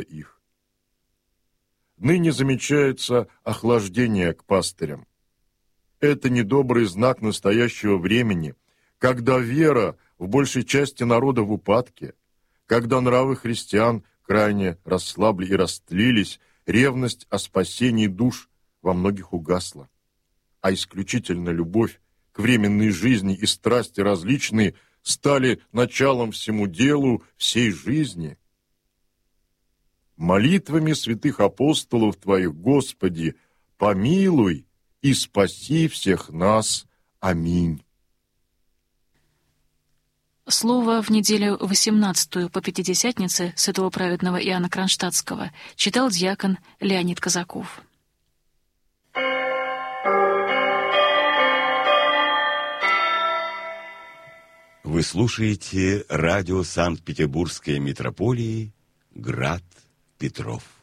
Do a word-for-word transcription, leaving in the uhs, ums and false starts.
их. Ныне замечается охлаждение к пастырям. Это недобрый знак настоящего времени, когда вера в большей части народа в упадке, когда нравы христиан крайне расслабли и растлились, ревность о спасении душ во многих угасла, а исключительно любовь к временной жизни и страсти различные стали началом всему делу, всей жизни. Молитвами святых апостолов Твоих, Господи, помилуй и спаси всех нас. Аминь. Слово в неделю восемнадцатую по Пятидесятнице святого праведного Иоанна Кронштадтского читал диакон Леонид Казаков. Вы слушаете радио Санкт-Петербургской митрополии «Град Петров».